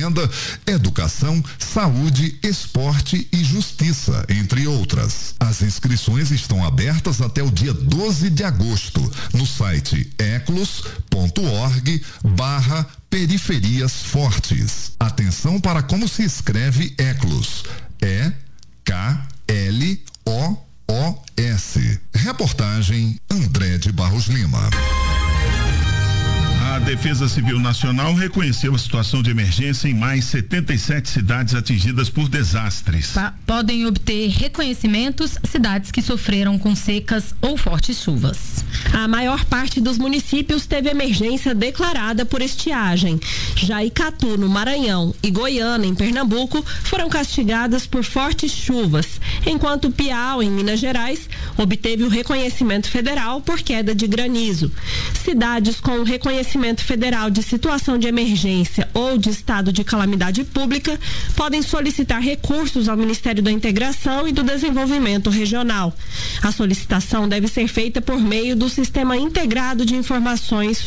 renda, educação, saúde, esporte e justiça, entre outras. As inscrições estão abertas até o dia 12 de agosto no site eclos.org/periferias fortes. Atenção para como se escreve Eclos. EKLOOS. Reportagem André de Barros Lima. A Defesa Civil Nacional reconheceu a situação de emergência em mais 77 cidades atingidas por desastres. Podem obter reconhecimentos cidades que sofreram com secas ou fortes chuvas. A maior parte dos municípios teve emergência declarada por estiagem. Já Icatu, no Maranhão, e Goiânia, em Pernambuco, foram castigadas por fortes chuvas, enquanto Piau, em Minas Gerais, obteve o reconhecimento federal por queda de granizo. Cidades com o reconhecimento federal de situação de emergência ou de estado de calamidade pública podem solicitar recursos ao Ministério da Integração e do Desenvolvimento Regional. A solicitação deve ser feita por meio do Sistema Integrado de Informações